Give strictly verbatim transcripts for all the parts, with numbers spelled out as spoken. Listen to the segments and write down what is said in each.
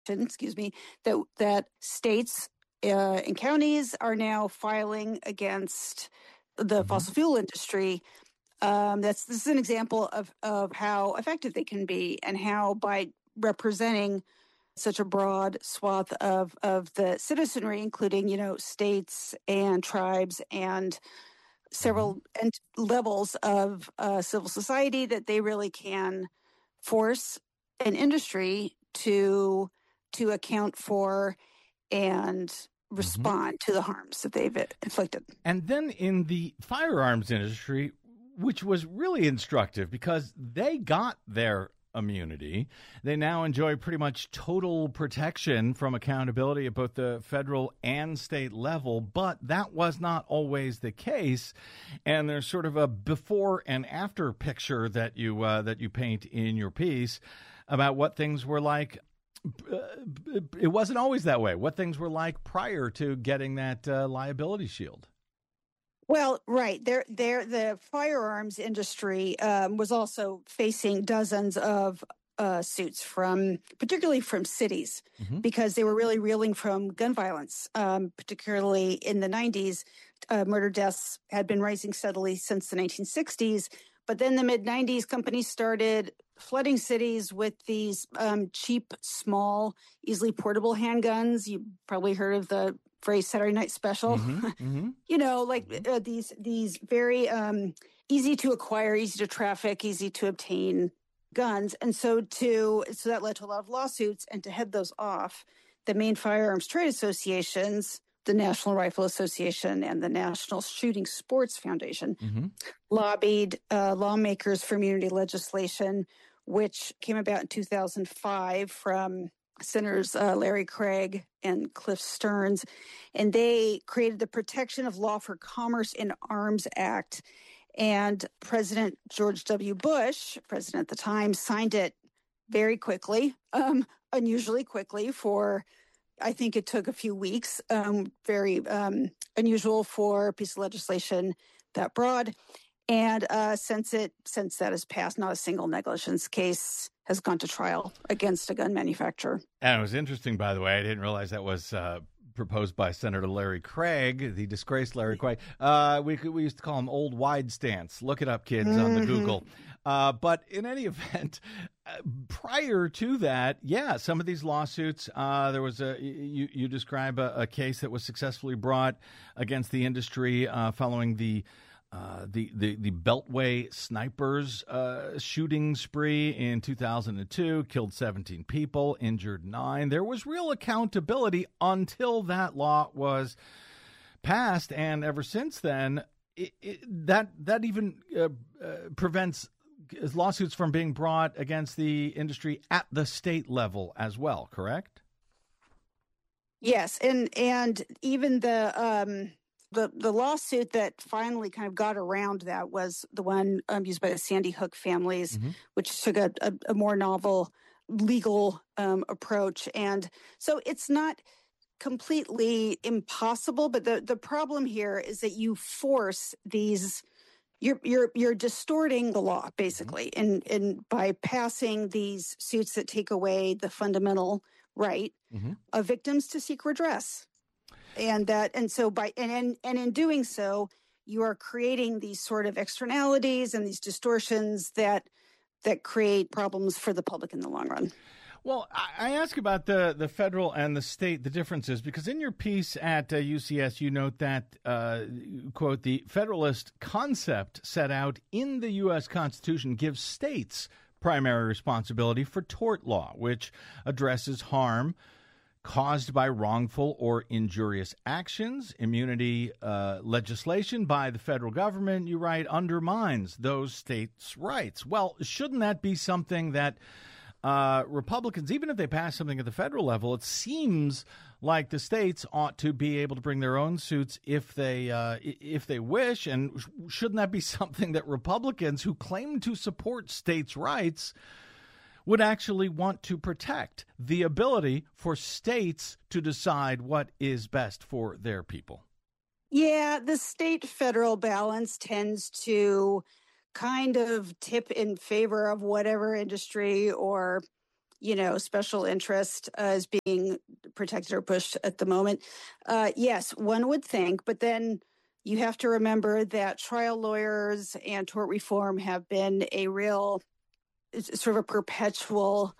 excuse me, that that states uh, and counties are now filing against the mm-hmm. fossil fuel industry. Um, that's this is an example of of how effective they can be, and how by representing such a broad swath of of the citizenry, including, you know, states and tribes and several mm-hmm. and levels of uh, civil society, that they really can force an industry to to account for and respond mm-hmm. to the harms that they've inflicted. And then in the firearms industry, which was really instructive because they got their immunity. They now enjoy pretty much total protection from accountability at both the federal and state level, but that was not always the case. And there's sort of a before and after picture that you uh, that you paint in your piece about what things were like. Uh, it wasn't always that way. What things were like prior to getting that uh, liability shield. Well, right. There, there, the firearms industry um, was also facing dozens of uh, suits from, particularly from cities, mm-hmm. because they were really reeling from gun violence, um, particularly in the nineties. Uh, murder deaths had been rising steadily since the nineteen sixties. But then the mid nineties, companies started flooding cities with these um, cheap, small, easily portable handguns. You probably heard of the phrase Saturday Night Special. Mm-hmm, mm-hmm. You know, like uh, these these very um, easy to acquire, easy to traffic, easy to obtain guns. And so to so that led to a lot of lawsuits. And to head those off, the main firearms trade associations, the National Rifle Association and the National Shooting Sports Foundation, mm-hmm. lobbied uh, lawmakers for immunity legislation, which came about in two thousand five from Senators uh, Larry Craig and Cliff Stearns, and they created the Protection of Law for Commerce in Arms Act. And President George W. Bush, president at the time, signed it very quickly, um, unusually quickly for, I think it took a few weeks, um, very um, unusual for a piece of legislation that broad. And uh, since it since that has passed, not a single negligence case has gone to trial against a gun manufacturer. And it was interesting, by the way, I didn't realize that was uh, proposed by Senator Larry Craig, the disgraced Larry Craig. Uh, we we used to call him Old Wide Stance. Look it up, kids, mm-hmm. on the Google. Uh, but in any event, uh, prior to that, yeah, some of these lawsuits, uh, there was a, you, you describe a, a case that was successfully brought against the industry uh, following the Uh, the, the, the Beltway snipers uh, shooting spree in two thousand two, killed seventeen people, injured nine. There was real accountability until that law was passed. And ever since then, it, it, that, that even uh, uh, prevents lawsuits from being brought against the industry at the state level as well, correct? Yes. And, and even the... Um... The the lawsuit that finally kind of got around that was the one um, used by the Sandy Hook families, mm-hmm. which took a, a, a more novel legal um, approach. And so it's not completely impossible, but the, the problem here is that you force these, you're you're you're distorting the law, basically, mm-hmm. and, and by passing these suits that take away the fundamental right mm-hmm. of victims to seek redress. And that, and so by, and, and, and in doing so, you are creating these sort of externalities and these distortions that, that create problems for the public in the long run. Well, I ask about the, the federal and the state, the differences, because in your piece at uh, U C S, you note that, uh, quote, the Federalist concept set out in the U S Constitution gives states primary responsibility for tort law, which addresses harm caused by wrongful or injurious actions. Immunity uh, legislation by the federal government, you write, undermines those states' rights. Well, shouldn't that be something that uh, Republicans, even if they pass something at the federal level, it seems like the states ought to be able to bring their own suits if they uh, if they wish. And shouldn't that be something that Republicans who claim to support states' rights would actually want to protect, the ability for states to decide what is best for their people? Yeah, the state-federal balance tends to kind of tip in favor of whatever industry or you know, special interest uh, is being protected or pushed at the moment. Uh, yes, one would think, but then you have to remember that trial lawyers and tort reform have been a real, sort of a perpetual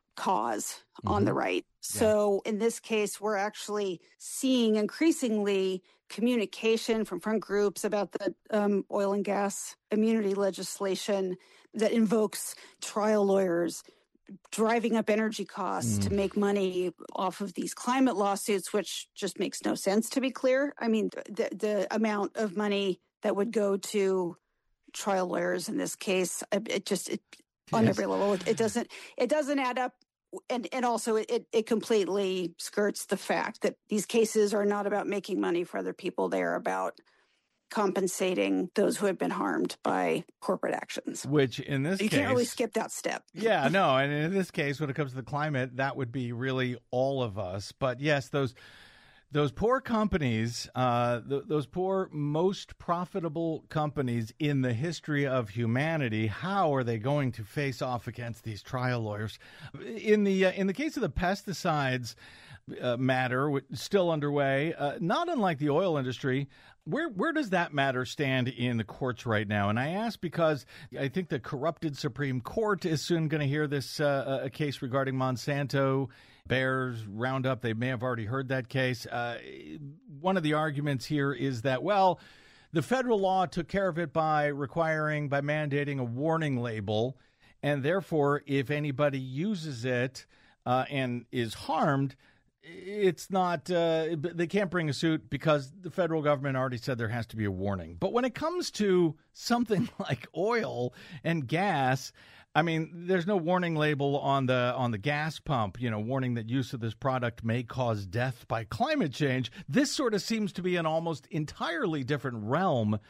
cause mm-hmm. on the right. Yeah. So in this case, we're actually seeing increasingly communication from front groups about the um, oil and gas immunity legislation that invokes trial lawyers driving up energy costs mm. to make money off of these climate lawsuits, which just makes no sense, to be clear. I mean, the, the amount of money that would go to trial lawyers in this case, it just, it, on yes. every level, it, it doesn't, it doesn't add up. And and also it, it completely skirts the fact that these cases are not about making money for other people. They're about compensating those who have been harmed by corporate actions. Which in this you case... You can't really skip that step. Yeah, no. And in this case, when it comes to the climate, that would be really all of us. But yes, those... Those poor companies, uh, th- those poor, most profitable companies in the history of humanity, how are they going to face off against these trial lawyers? In the uh, in the case of the pesticides uh, matter, which is still underway, uh, not unlike the oil industry, where where does that matter stand in the courts right now? And I ask because I think the corrupted Supreme Court is soon going to hear this uh, a case regarding Monsanto, Bayer's Roundup. They may have already heard that case. Uh, one of the arguments here is that, well, the federal law took care of it by requiring, by mandating a warning label, and therefore, if anybody uses it uh, and is harmed, it's not, uh, they can't bring a suit because the federal government already said there has to be a warning. But when it comes to something like oil and gas, I mean, there's no warning label on the on the gas pump, you know, warning that use of this product may cause death by climate change. This sort of seems to be an almost entirely different realm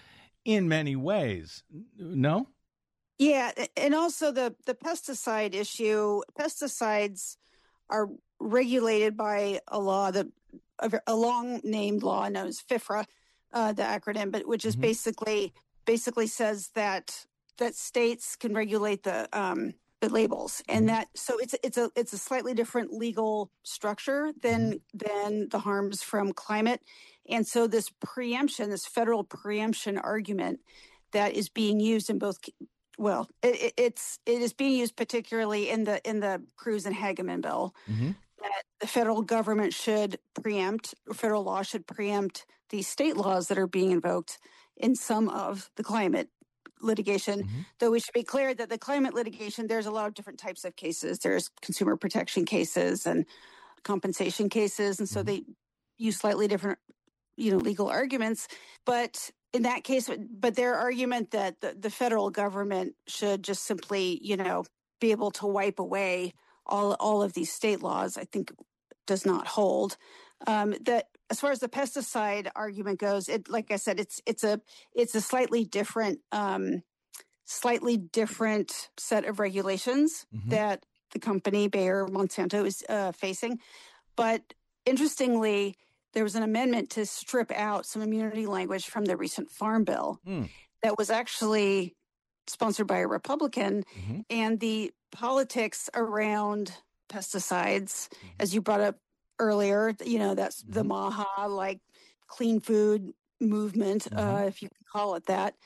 in many ways. No? Yeah, and also the, the pesticide issue, pesticides are regulated by a law, that a, a long-named law known as FIFRA, uh, the acronym, but which is mm-hmm. basically basically says that that states can regulate the um, the labels, and that so it's it's a it's a slightly different legal structure than mm-hmm. than the harms from climate, and so this preemption, this federal preemption argument that is being used in both. Well, it, it's it is being used particularly in the in the Cruz and Hageman bill mm-hmm. that the federal government should preempt, or federal law should preempt these state laws that are being invoked in some of the climate litigation. Mm-hmm. Though we should be clear that the climate litigation, there's a lot of different types of cases. There's consumer protection cases and compensation cases, and so mm-hmm. they use slightly different, you know, legal arguments, but. In that case, but their argument that the, the federal government should just simply, you know, be able to wipe away all all of these state laws, I think does not hold. Um, that as far as the pesticide argument goes, it like I said, it's it's a it's a slightly different, um, slightly different set of regulations mm-hmm. that the company Bayer Monsanto is uh, facing. But interestingly, there was an amendment to strip out some immunity language from the recent Farm Bill mm. that was actually sponsored by a Republican. Mm-hmm. And the politics around pesticides, mm-hmm. as you brought up earlier, you know, that's mm-hmm. the MAHA, like clean food movement, mm-hmm. uh, if you can call it that,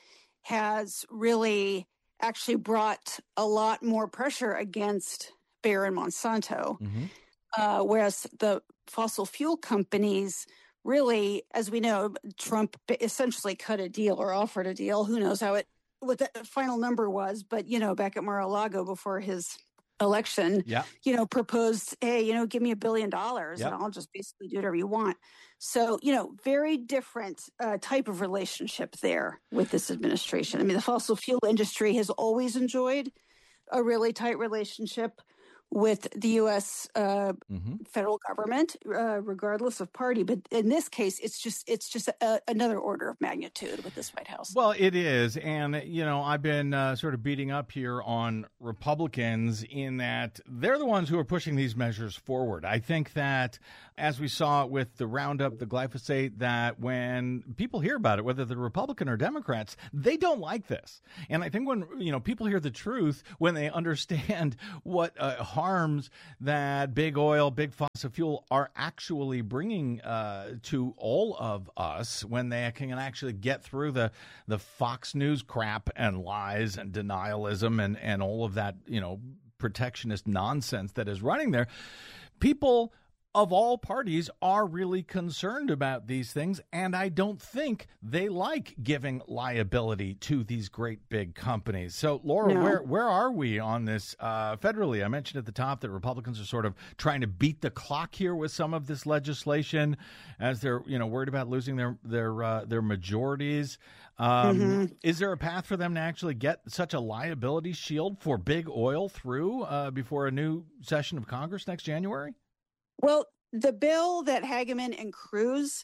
has really actually brought a lot more pressure against Bayer and Monsanto. Mm-hmm. Uh, whereas the fossil fuel companies really, as we know, Trump essentially cut a deal or offered a deal. Who knows how it, what the final number was, but, you know, back at Mar-a-Lago before his election, yeah. you know, proposed, hey, you know, give me a billion dollars yep. and I'll just basically do whatever you want. So, you know, very different uh, type of relationship there with this administration. I mean, the fossil fuel industry has always enjoyed a really tight relationship with the U S uh, mm-hmm. federal government, uh, regardless of party. But in this case, it's just it's just a, another order of magnitude with this White House. Well, it is. And, you know, I've been uh, sort of beating up here on Republicans in that they're the ones who are pushing these measures forward. I think that, as we saw with the Roundup, the glyphosate, that when people hear about it, whether they're Republican or Democrats, they don't like this. And I think when, you know, people hear the truth, when they understand what uh, harms that big oil, big fossil fuel are actually bringing uh, to all of us when they can actually get through the, the Fox News crap and lies and denialism and, and all of that, you know, protectionist nonsense that is running there. People of all parties are really concerned about these things, and I don't think they like giving liability to these great big companies. So, Laura, no. where where are we on this uh, federally? I mentioned at the top that Republicans are sort of trying to beat the clock here with some of this legislation, as they're you know worried about losing their their uh, their majorities. Um, mm-hmm. Is there a path for them to actually get such a liability shield for big oil through uh, before a new session of Congress next January? Well, the bill that Hageman and Cruz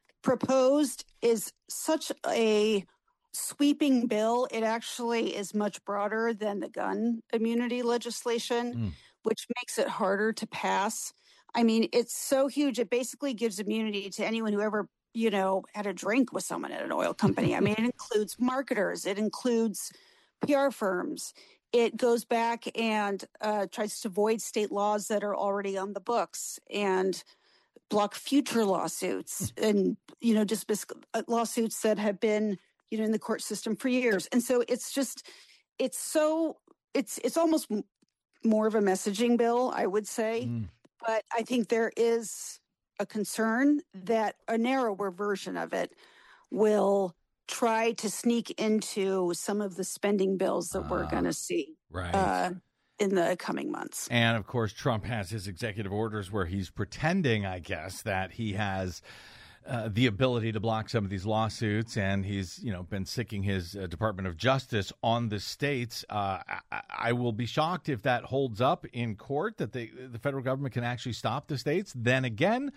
proposed is such a sweeping bill. It actually is much broader than the gun immunity legislation, mm. which makes it harder to pass. I mean, it's so huge. It basically gives immunity to anyone who ever, you know, had a drink with someone at an oil company. I mean, it includes marketers. It includes P R firms. It goes back and uh, tries to void state laws that are already on the books and block future lawsuits and, you know, just lawsuits that have been, you know, in the court system for years. And so it's just, it's so, it's, it's almost more of a messaging bill, I would say. Mm. But I think there is a concern that a narrower version of it will try to sneak into some of the spending bills that uh, we're going to see right. uh, in the coming months. And, of course, Trump has his executive orders where he's pretending, I guess, that he has uh, the ability to block some of these lawsuits, and he's, you know, been sicking his uh, Department of Justice on the states. Uh, I, I will be shocked if that holds up in court, that they, the federal government can actually stop the states. Then again,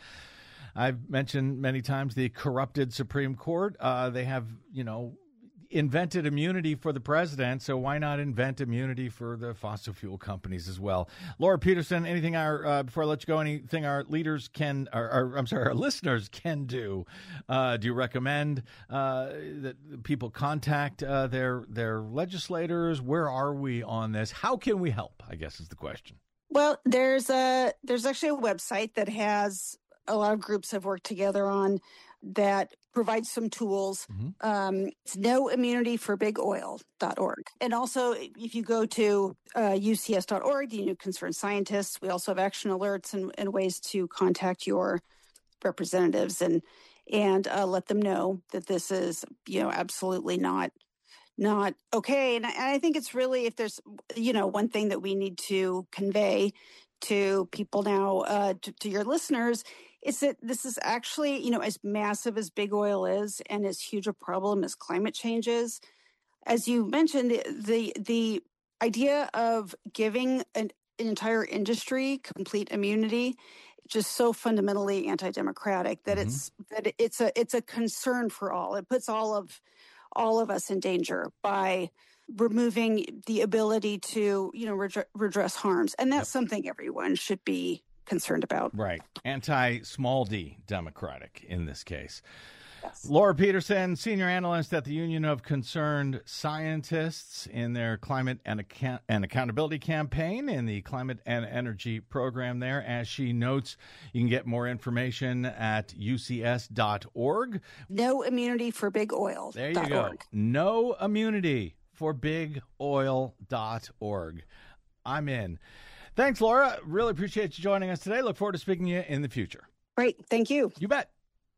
I've mentioned many times the corrupted Supreme Court. Uh, they have, you know, invented immunity for the president, so why not invent immunity for the fossil fuel companies as well? Laura Peterson, anything our uh, before I let you go, anything our leaders can, or, or I'm sorry, our listeners can do? Uh, do you recommend uh, that people contact uh, their their legislators? Where are we on this? How can we help, I guess is the question. Well, there's a there's actually a website that has a lot of groups have worked together on that provides some tools. Mm-hmm. Um, it's no immunity for big oil dot org. And also, if you go to uh, U C S dot org, the Union of Concerned Scientists, we also have action alerts and, and ways to contact your representatives and and uh, let them know that this is, you know, absolutely not not okay. And I, and I think it's really, if there's, you know, one thing that we need to convey to people now, uh, to, to your listeners, is that this is actually, you know, as massive as big oil is and as huge a problem as climate change is. As you mentioned, the the, the idea of giving an, an entire industry complete immunity just so fundamentally anti-democratic that mm-hmm. it's that it's a it's a concern for all. It puts all of all of us in danger by removing the ability to, you know, redress, redress harms, and that's yep. something everyone should be concerned about. Right. Anti-small d democratic in this case. Yes. Laura Peterson, senior analyst at the Union of Concerned Scientists, in their climate and, account- and accountability campaign in the climate and energy program there. As she notes, you can get more information at U C S dot org. No immunity for big oil. There you go. Org. No immunity for big oil dot org. I'm in. Thanks, Laura. Really appreciate you joining us today. Look forward to speaking to you in the future. Great. Thank you. You bet.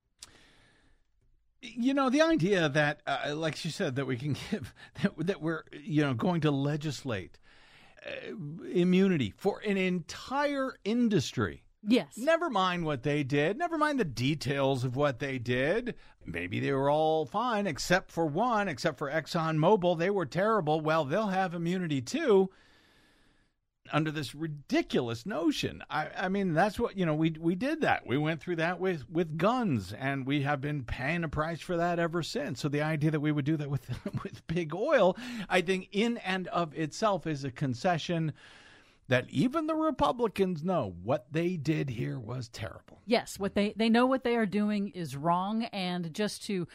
You know, the idea that, uh, like she said, that we can give, that, that we're, you know, going to legislate uh, immunity for an entire industry. Yes. Never mind what they did. Never mind the details of what they did. Maybe they were all fine, except for one, except for ExxonMobil. They were terrible. Well, they'll have immunity too. Under this ridiculous notion. I, I mean, that's what, you know, we we did that. We went through that with, with guns, and we have been paying a price for that ever since. So the idea that we would do that with with big oil, I think in and of itself is a concession that even the Republicans know what they did here was terrible. Yes, what they, they know what they are doing is wrong, and just to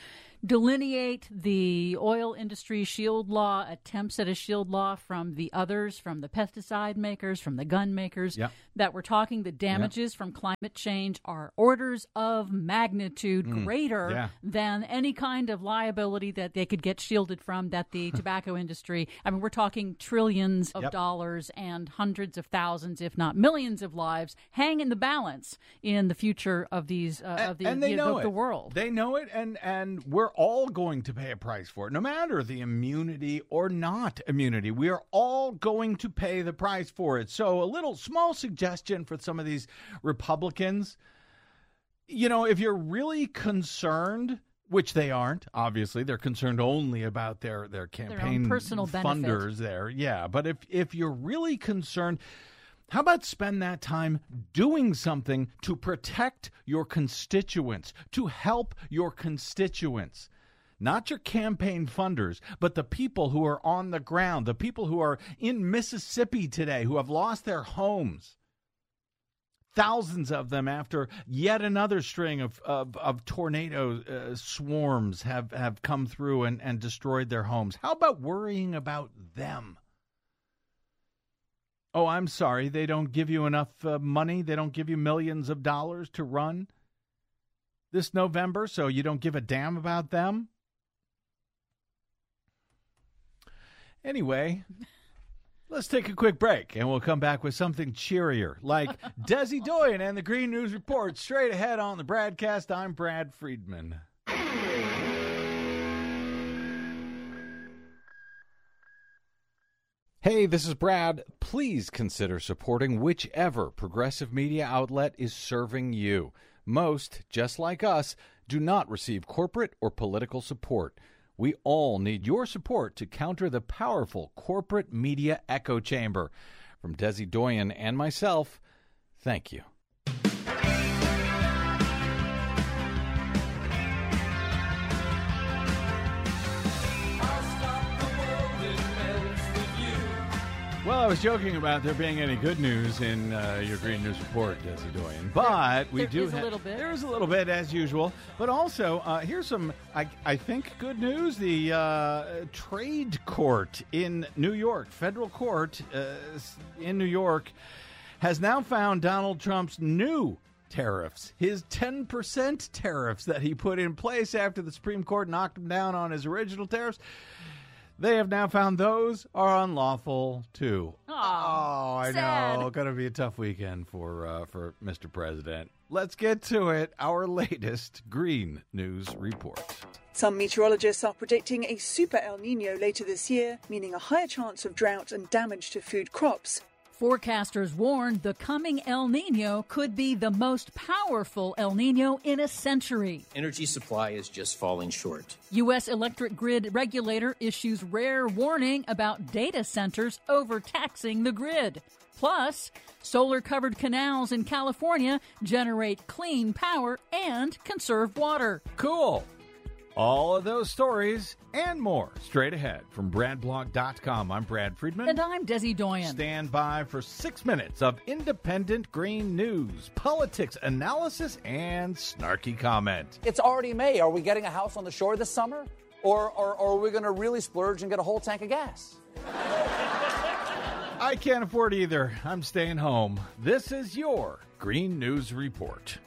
delineate the oil industry shield law, attempts at a shield law from the others, from the pesticide makers, from the gun makers, yep. that we're talking the damages yep. from climate change are orders of magnitude mm. greater yeah. than any kind of liability that they could get shielded from that the tobacco industry. I mean, we're talking trillions of yep. dollars and hundreds of thousands, if not millions of lives hang in the balance in the future of these uh, and, of the, and they the, know the, it. the world. They know it, and, and we're all going to pay a price for it, no matter the immunity or not immunity. We are all going to pay the price for it. So a little small suggestion for some of these Republicans, you know, if you're really concerned, which they aren't, obviously, they're concerned only about their, their campaign their personal funders benefit. there. Yeah, but if, if you're really concerned, how about spend that time doing something to protect your constituents, to help your constituents? Not your campaign funders, but the people who are on the ground, the people who are in Mississippi today, who have lost their homes. Thousands of them after yet another string of, of, of tornado uh, swarms have, have come through and, and destroyed their homes. How about worrying about them? Oh, I'm sorry, they don't give you enough uh, money? They don't give you millions of dollars to run this November, so you don't give a damn about them? Anyway, let's take a quick break, and we'll come back with something cheerier, like Desi Doyen and the Green News Report. Straight ahead on the Bradcast, I'm Brad Friedman. Hey, this is Brad. Please consider supporting whichever progressive media outlet is serving you. Most, just like us, do not receive corporate or political support. We all need your support to counter the powerful corporate media echo chamber. From Desi Doyen and myself, thank you. Well, I was joking about there being any good news in uh, your Green News Report, Desi Doyen, but there, we there do is ha- a little bit. There is a little bit, as usual. But also, uh, here's some, I, I think, good news. The uh, trade court in New York, federal court uh, in New York, has now found Donald Trump's new tariffs, his ten percent tariffs that he put in place after the Supreme Court knocked him down on his original tariffs. They have now found those are unlawful, too. Aww, oh, I sad. know. Going to be a tough weekend for uh, for Mister President. Let's get to it. Our latest Green News Report. Some meteorologists are predicting a super El Nino later this year, meaning a higher chance of drought and damage to food crops. Forecasters warn the coming El Nino could be the most powerful El Nino in a century. Energy supply is just falling short. U S electric grid regulator issues rare warning about data centers overtaxing the grid. Plus, solar-covered canals in California generate clean power and conserve water. Cool. All of those stories and more straight ahead from brad blog dot com. I'm Brad Friedman. And I'm Desi Doyen. Stand by for six minutes of independent green news, politics, analysis, and snarky comment. It's already May. Are we getting a house on the shore this summer? Or, or, or are we going to really splurge and get a whole tank of gas? I can't afford either. I'm staying home. This is your Green News Report.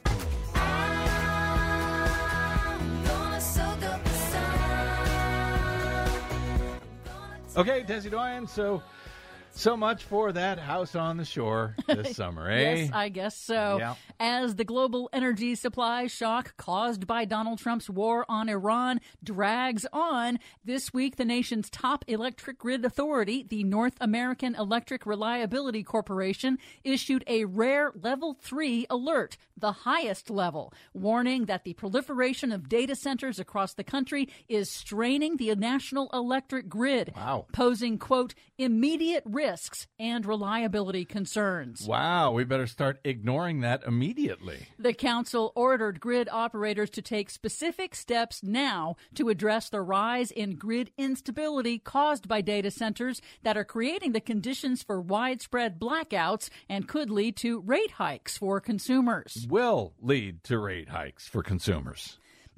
Okay, Desi Doyen, so so much for that house on the shore this summer, eh? Yes, I guess so. Yeah. As the global energy supply shock caused by Donald Trump's war on Iran drags on, this week the nation's top electric grid authority, the North American Electric Reliability Corporation, issued a rare level three alert, the highest level, warning that the proliferation of data centers across the country is straining the national electric grid, wow. posing, quote, immediate risks and reliability concerns. Wow, we better start ignoring that immediately. The council ordered grid operators to take specific steps now to address the rise in grid instability caused by data centers that are creating the conditions for widespread blackouts and could lead to rate hikes for consumers. Will lead to rate hikes for consumers.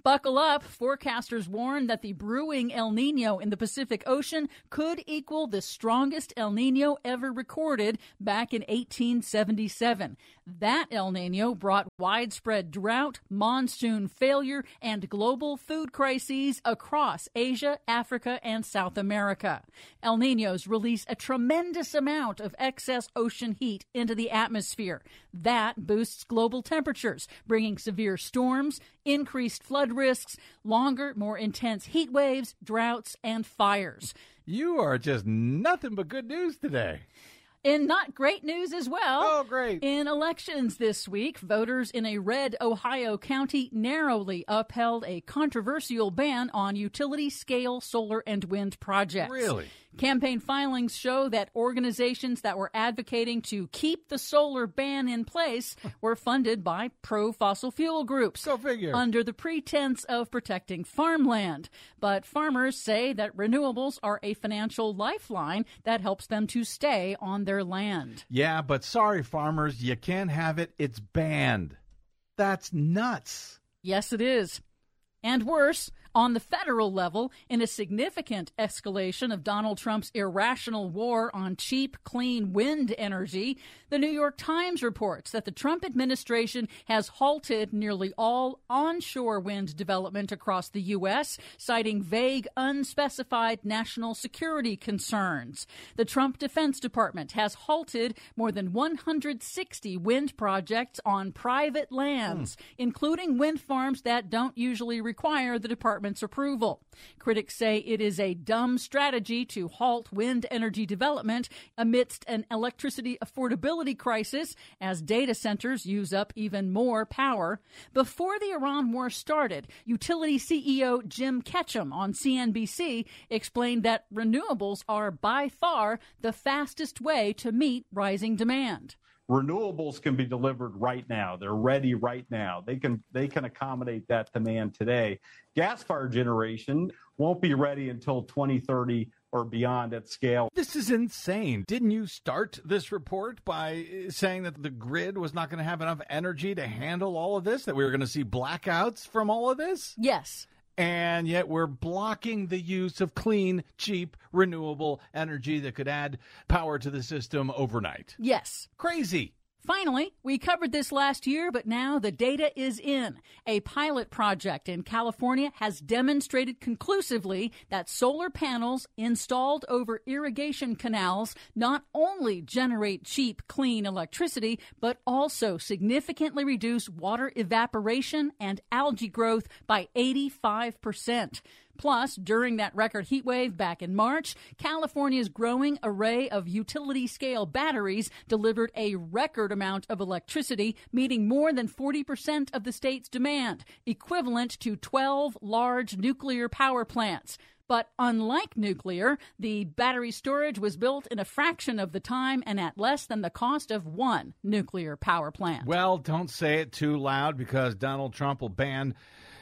Buckle up. Forecasters warn that the brewing El Nino in the Pacific Ocean could equal the strongest El Nino ever recorded back in eighteen seventy-seven. That El Nino brought widespread drought, monsoon failure, and global food crises across Asia, Africa, and South America. El Ninos release a tremendous amount of excess ocean heat into the atmosphere. That boosts global temperatures, bringing severe storms, increased flood risks, longer, more intense heat waves, droughts, and fires. You are just nothing but good news today. In not great news as well. Oh, great. In elections this week, voters in a red Ohio county narrowly upheld a controversial ban on utility-scale solar and wind projects. Really? Campaign filings show that organizations that were advocating to keep the solar ban in place were funded by pro-fossil fuel groups. Go figure. Under the pretense of protecting farmland. But farmers say that renewables are a financial lifeline that helps them to stay on their land. Yeah, but sorry, farmers, you can't have it. It's banned. That's nuts. Yes, it is. And worse, on the federal level, in a significant escalation of Donald Trump's irrational war on cheap, clean wind energy, the New York Times reports that the Trump administration has halted nearly all onshore wind development across the U S, citing vague, unspecified national security concerns. The Trump Defense Department has halted more than one hundred sixty wind projects on private lands, mm. including wind farms that don't usually require the department approval. Critics say it is a dumb strategy to halt wind energy development amidst an electricity affordability crisis as data centers use up even more power. Before the Iran war started, utility C E O Jim Ketchum on C N B C explained that renewables are by far the fastest way to meet rising demand. Renewables can be delivered right now. They're ready right now. They can they can accommodate that demand today. Gas-fired generation won't be ready until twenty thirty or beyond at scale. This is insane. Didn't you start this report by saying that the grid was not going to have enough energy to handle all of this, that we were going to see blackouts from all of this? Yes. And yet we're blocking the use of clean, cheap, renewable energy that could add power to the system overnight. Yes. Crazy. Finally, we covered this last year, but now the data is in. A pilot project in California has demonstrated conclusively that solar panels installed over irrigation canals not only generate cheap, clean electricity, but also significantly reduce water evaporation and algae growth by eighty-five percent. Plus, during that record heat wave back in March, California's growing array of utility-scale batteries delivered a record amount of electricity, meeting more than forty percent of the state's demand, equivalent to twelve large nuclear power plants. But unlike nuclear, the battery storage was built in a fraction of the time and at less than the cost of one nuclear power plant. Well, don't say it too loud because Donald Trump will ban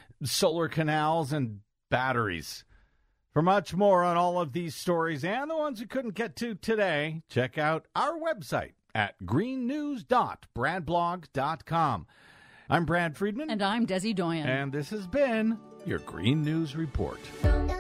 solar canals and batteries. For much more on all of these stories and the ones we couldn't get to today, check out our website at green news dot brad blog dot com. I'm Brad Friedman. And I'm Desi Doyen. And this has been your Green News Report.